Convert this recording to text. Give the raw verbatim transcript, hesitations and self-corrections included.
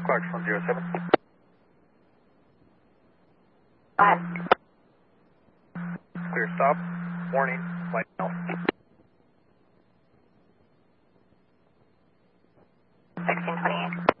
Clarks one zero seven. Go ahead. Clear stop. Warning. Light now. sixteen twenty-eight.